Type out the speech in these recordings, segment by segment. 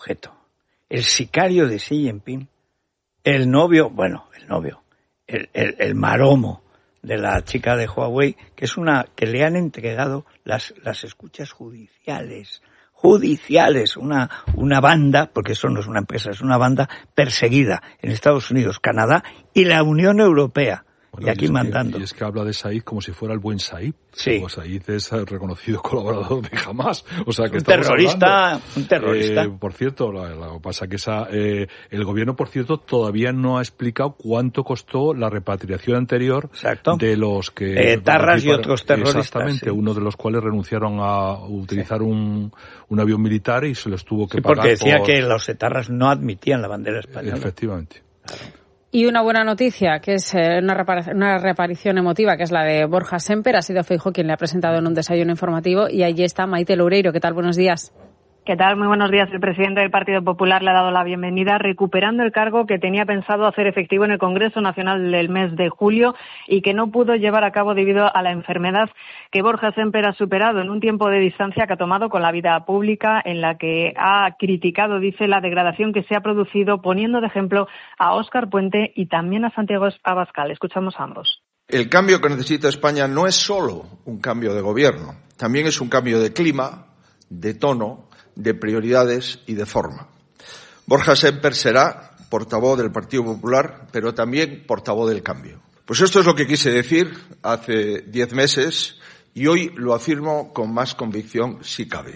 sujeto, el sicario de Xi Jinping, el maromo de la chica de Huawei, que le han entregado las escuchas judiciales, una banda, porque eso no es una empresa, es una banda perseguida en Estados Unidos, Canadá y la Unión Europea. Bueno, y aquí mandando. Y es que habla de Said como si fuera el buen Said. Sí. Pues Said es el reconocido colaborador de Hamas. O sea que un terrorista. Por cierto, lo que pasa que el gobierno, por cierto, todavía no ha explicado cuánto costó la repatriación anterior. Exacto. De los que etarras y otros terroristas. Exactamente, sí. Uno de los cuales renunciaron a utilizar un avión militar y se los tuvo que pagar. Porque decía que los etarras no admitían la bandera española. Efectivamente. Claro. Y una buena noticia, que es una reaparición emotiva, que es la de Borja Sémper. Ha sido Feijóo quien le ha presentado en un desayuno informativo. Y allí está Maite Loureiro. ¿Qué tal? Buenos días. ¿Qué tal? Muy buenos días. El presidente del Partido Popular le ha dado la bienvenida recuperando el cargo que tenía pensado hacer efectivo en el Congreso Nacional del mes de julio y que no pudo llevar a cabo debido a la enfermedad que Borja Sémper ha superado en un tiempo de distancia que ha tomado con la vida pública, en la que ha criticado, dice, la degradación que se ha producido, poniendo de ejemplo a Óscar Puente y también a Santiago Abascal. Escuchamos a ambos. El cambio que necesita España no es solo un cambio de gobierno, también es un cambio de clima, de tono, de prioridades y de forma. Borja Sémper será portavoz del Partido Popular, pero también portavoz del cambio. Pues esto es lo que quise decir hace 10 meses y hoy lo afirmo con más convicción si cabe.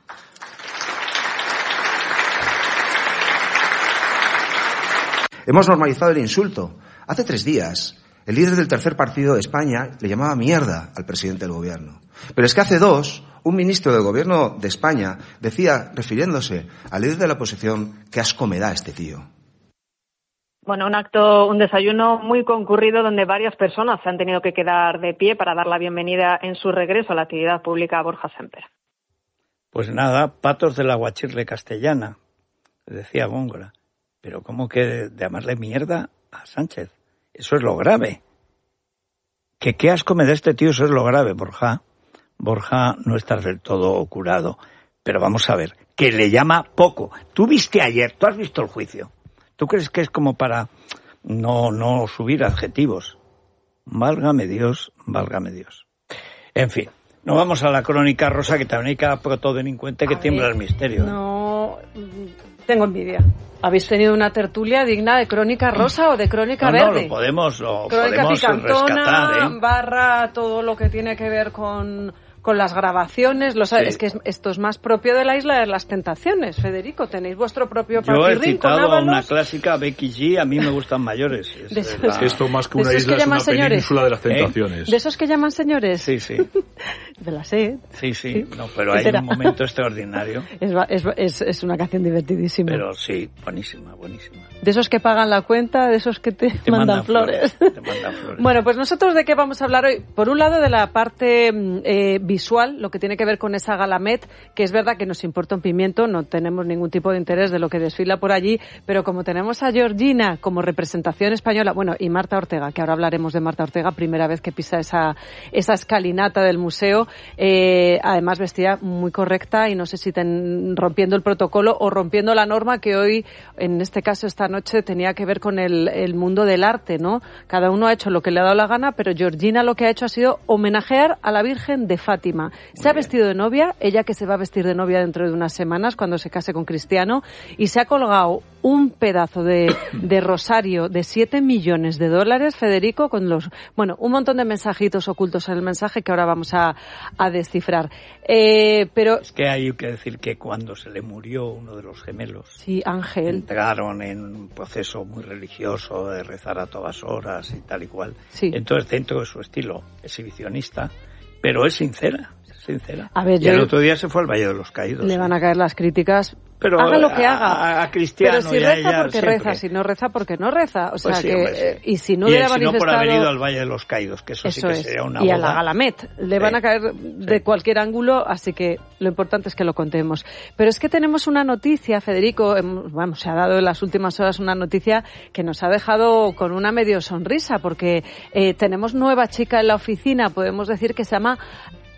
Hemos normalizado el insulto. Hace 3 días, el líder del tercer partido de España le llamaba mierda al presidente del gobierno. Pero es que hace 2, un ministro del gobierno de España decía, refiriéndose al líder de la oposición, qué asco me da este tío. Bueno, un desayuno muy concurrido donde varias personas se han tenido que quedar de pie para dar la bienvenida en su regreso a la actividad pública a Borja Sémper. Pues nada, patos de la guachirle castellana, decía Góngora. Pero ¿cómo que de llamarle mierda a Sánchez? Eso es lo grave. Que qué asco me da este tío, eso es lo grave, Borja. Borja no está del todo curado. Pero vamos a ver, que le llama poco. Tú has visto el juicio. ¿Tú crees que es como para no subir adjetivos? Válgame Dios, válgame Dios. En fin, no vamos a la crónica rosa, que también hay cada protodelincuente que tiembla el misterio. No, tengo envidia. ¿Habéis tenido una tertulia digna de crónica rosa o de crónica verde? No, lo podemos picantona, rescatar, barra todo lo que tiene que ver con las grabaciones. Sí. Es que esto es más propio de la Isla de las Tentaciones, Federico. Tenéis vuestro propio Yo he patirrín citado con Ábalos. Una clásica, Becky G, a mí me gustan mayores. Esto más que una isla es una península de las tentaciones. ¿De esos que llaman señores? Sí, sí. De la SED. Sí. No, pero hay un momento extraordinario. Es una canción divertidísima. Pero sí, buenísima. De esos que pagan la cuenta, de esos que te mandan flores. Te mandan flores. Bueno, pues nosotros ¿de qué vamos a hablar hoy? Por un lado, de la parte visual, lo que tiene que ver con esa gala Met, que es verdad que nos importa un pimiento, no tenemos ningún tipo de interés de lo que desfila por allí, pero como tenemos a Georgina como representación española, bueno, y Marta Ortega, que ahora hablaremos de Marta Ortega, primera vez que pisa esa escalinata del museo, además vestida muy correcta y no sé si rompiendo el protocolo o rompiendo la norma que hoy, en este caso esta noche, tenía que ver con el mundo del arte, ¿no? Cada uno ha hecho lo que le ha dado la gana, pero Georgina lo que ha hecho ha sido homenajear a la Virgen de Fátima. Se ha vestido de novia, ella que se va a vestir de novia dentro de unas semanas cuando se case con Cristiano, y se ha colgado un pedazo de rosario de $7 millones, Federico, con un montón de mensajitos ocultos en el mensaje que ahora vamos a descifrar. Pero es que hay que decir que cuando se le murió uno de los gemelos, sí, Ángel, entraron en un proceso muy religioso de rezar a todas horas y tal y cual. Sí. Entonces, dentro de su estilo exhibicionista, pero es sincera. A ver, y el otro día se fue al Valle de los Caídos. Le van a caer las críticas. Pero haga lo que haga. A Cristiano. Pero si reza porque reza, si no reza porque no reza. O sea, pues sí, que sí. Y si no hubiera manifestado, por haber ido al Valle de los Caídos, que eso sí que sería una boda. Y a la Galamet le van a caer de cualquier ángulo, así que lo importante es que lo contemos. Pero es que tenemos una noticia, Federico, se ha dado en las últimas horas una noticia que nos ha dejado con una medio sonrisa, porque tenemos nueva chica en la oficina, podemos decir que se llama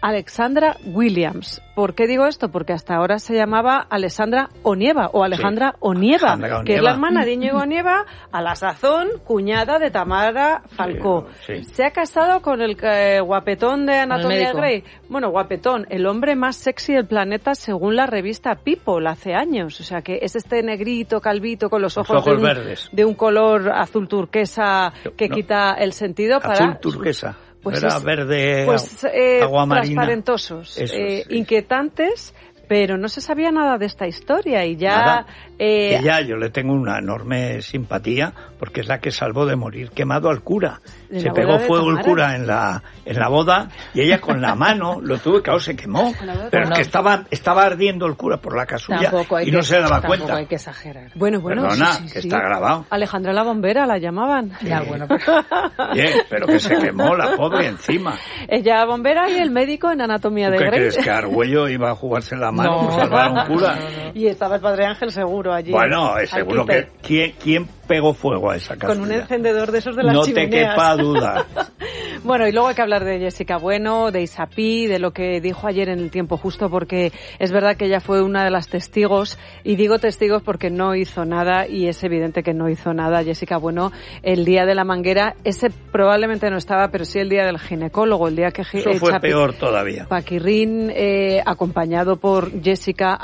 Alexandra Williams. ¿Por qué digo esto? Porque hasta ahora se llamaba Alessandra Onieva o Alejandra Onieva, que es la hermana de Íñigo Onieva, a la sazón cuñada de Tamara Falcó. Sí. Se ha casado con el guapetón de Anatomía de Grey. Bueno, guapetón, el hombre más sexy del planeta según la revista People hace años. O sea que es este negrito, calvito, con los ojos verdes, de un color azul turquesa que quita el sentido para... Azul turquesa. Pues era verde, agua marina. Transparentosos, inquietantes, pero no se sabía nada de esta historia y ya... Ella, yo le tengo una enorme simpatía porque es la que salvó de morir quemado al cura. Se pegó fuego el cura en la boda y ella con la mano lo tuvo y claro, se quemó. Pero es que estaba ardiendo el cura por la casulla y no se daba cuenta. Tampoco hay que exagerar. Bueno, Perdona, sí, que está grabado. Alejandra la bombera la llamaban. Ya, bueno. Bien, pero que se quemó la pobre encima. Ella bombera y el médico en Anatomía de Grey. ¿Qué crees, que Argüello iba a jugarse la mano por salvar a un cura? No. Y estaba el Padre Ángel seguro allí. Bueno, seguro que... ¿Quién pegó fuego a esa casa? Con un encendedor de esos de las chimeneas. No te quepa duda. Bueno, y luego hay que hablar de Jessica Bueno, de Isapí, de lo que dijo ayer en El Tiempo Justo, porque es verdad que ella fue una de las testigos, y digo testigos porque no hizo nada, y es evidente que no hizo nada Jessica Bueno el día de la manguera. Ese probablemente no estaba, pero sí el día del ginecólogo, el día que... Eso fue peor todavía. Paquirrín, acompañado por Jessica,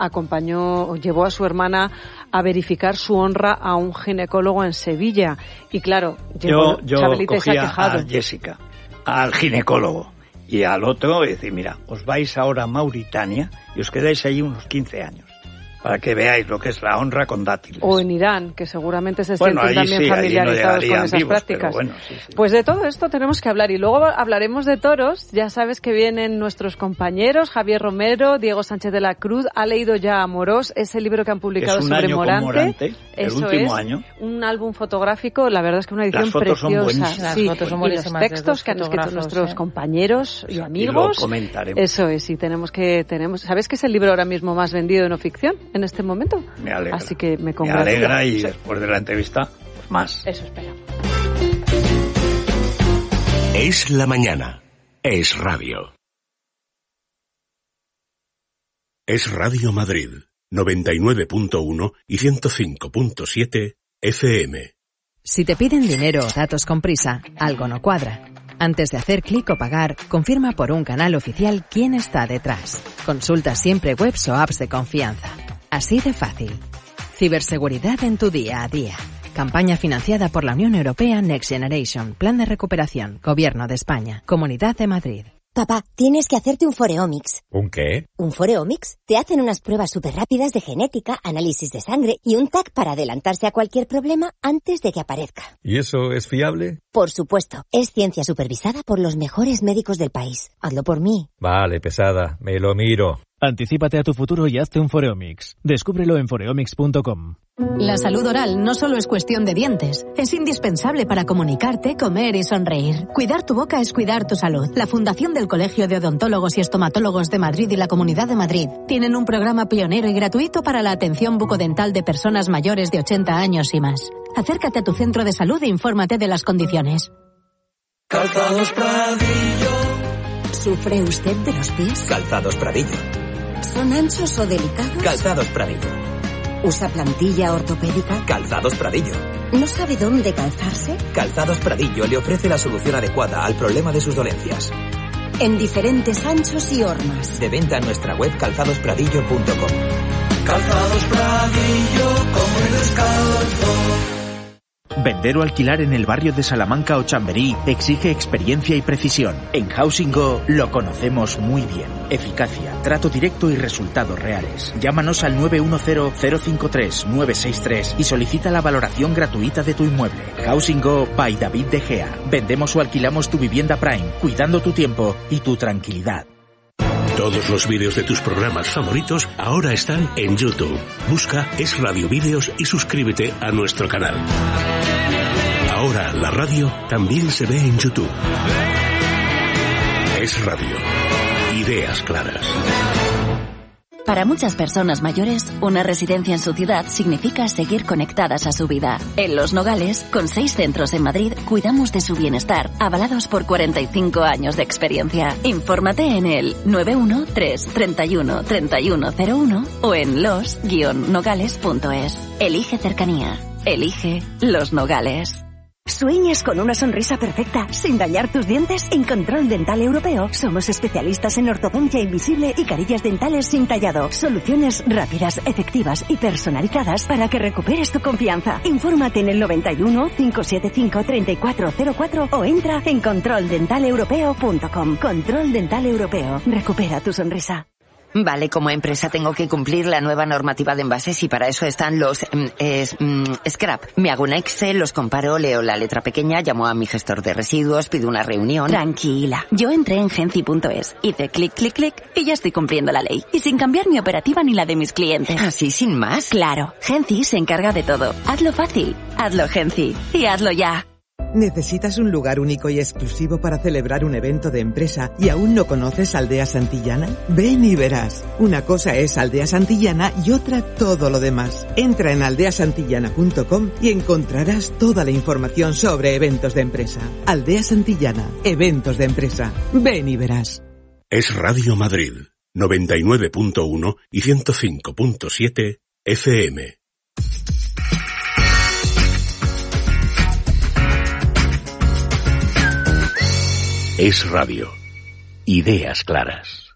llevó a su hermana a verificar su honra a un ginecólogo en Sevilla. Y claro, yo cogía a Jessica, al ginecólogo, y al otro, y decir, mira, os vais ahora a Mauritania y os quedáis allí unos 15 años. Para que veáis lo que es la honra con dátiles. O en Irán, que seguramente se sienten también familiarizados con esas prácticas. Bueno, sí. Pues de todo esto tenemos que hablar. Y luego hablaremos de toros. Ya sabes que vienen nuestros compañeros, Javier Romero, Diego Sánchez de la Cruz. Ha leído ya Amorós, ese libro que han publicado sobre Morante. El último año. Un álbum fotográfico, la verdad es que una edición preciosa. Son buenísimas. Sí, las fotos son buenísimas. Y los textos que han escrito nuestros compañeros y amigos. Y lo comentaremos. Eso es, y ¿sabes que es el libro ahora mismo más vendido de no ficción en este momento? Me alegra. Así que me congratulo. Me alegra y después de la entrevista, pues más. Eso esperamos. Es la mañana. Es radio. Es Radio Madrid. 99.1 y 105.7 FM. Si te piden dinero o datos con prisa, algo no cuadra. Antes de hacer clic o pagar, confirma por un canal oficial quién está detrás. Consulta siempre webs o apps de confianza. Así de fácil. Ciberseguridad en tu día a día. Campaña financiada por la Unión Europea Next Generation. Plan de recuperación. Gobierno de España. Comunidad de Madrid. Papá, tienes que hacerte un Foreomics. ¿Un qué? ¿Un Foreomics? Te hacen unas pruebas súper rápidas de genética, análisis de sangre y un TAC para adelantarse a cualquier problema antes de que aparezca. ¿Y eso es fiable? Por supuesto. Es ciencia supervisada por los mejores médicos del país. Hazlo por mí. Vale, pesada. Me lo miro. Anticípate a tu futuro y hazte un Foreomics. Descúbrelo en foreomics.com. La salud oral no solo es cuestión de dientes, es indispensable para comunicarte, comer y sonreír. Cuidar tu boca es cuidar tu salud. La Fundación del Colegio de Odontólogos y Estomatólogos de Madrid y la Comunidad de Madrid tienen un programa pionero y gratuito para la atención bucodental de personas mayores de 80 años y más. Acércate a tu centro de salud e infórmate de las condiciones. Calzados Pradillo. ¿Sufre usted de los pies? Calzados Pradillo. ¿Son anchos o delicados? Calzados Pradillo. ¿Usa plantilla ortopédica? Calzados Pradillo. ¿No sabe dónde calzarse? Calzados Pradillo le ofrece la solución adecuada al problema de sus dolencias. En diferentes anchos y hormas. De venta en nuestra web calzadospradillo.com. Calzados Pradillo, como el descalzo. Vender o alquilar en el barrio de Salamanca o Chamberí exige experiencia y precisión. En Housing Go lo conocemos muy bien. Eficacia, trato directo y resultados reales. Llámanos al 910-053-963 y solicita la valoración gratuita de tu inmueble. Housing Go by David De Gea. Vendemos o alquilamos tu vivienda Prime, cuidando tu tiempo y tu tranquilidad. Todos los vídeos de tus programas favoritos ahora están en YouTube. Busca Es Radio Vídeos y suscríbete a nuestro canal. Ahora la radio también se ve en YouTube. Es Radio. Ideas claras. Para muchas personas mayores, una residencia en su ciudad significa seguir conectadas a su vida. En Los Nogales, con 6 centros en Madrid, cuidamos de su bienestar, avalados por 45 años de experiencia. Infórmate en el 913 31 3101 o en los-nogales.es. Elige cercanía. Elige Los Nogales. ¿Sueñas con una sonrisa perfecta sin dañar tus dientes? En Control Dental Europeo somos especialistas en ortodoncia invisible y carillas dentales sin tallado. Soluciones rápidas, efectivas y personalizadas para que recuperes tu confianza. Infórmate en el 91 575 3404 o entra en controldentaleuropeo.com. Control Dental Europeo. Recupera tu sonrisa. Vale, como empresa tengo que cumplir la nueva normativa de envases y para eso están los scrap. Me hago un Excel, los comparo, leo la letra pequeña, llamo a mi gestor de residuos, pido una reunión. Tranquila, yo entré en Genci.es, hice clic, clic, clic y ya estoy cumpliendo la ley. Y sin cambiar mi operativa ni la de mis clientes. ¿Así sin más? Claro, Genci se encarga de todo. Hazlo fácil, hazlo Genci y hazlo ya. ¿Necesitas un lugar único y exclusivo para celebrar un evento de empresa y aún no conoces Aldea Santillana? Ven y verás. Una cosa es Aldea Santillana y otra todo lo demás. Entra en aldeasantillana.com y encontrarás toda la información sobre eventos de empresa. Aldea Santillana, eventos de empresa. Ven y verás. Es Radio Madrid, 99.1 y 105.7 FM. Es Radio. Ideas claras.